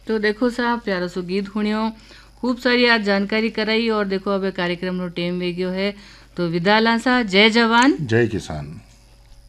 तो देखो साहब प्यारो सो गीत हुणियो, खूब सारी आज जानकारी कराई और देखो अब कार्यक्रम नो टेम वे गयो है तो विदा ला सा। जय जवान जय किसान।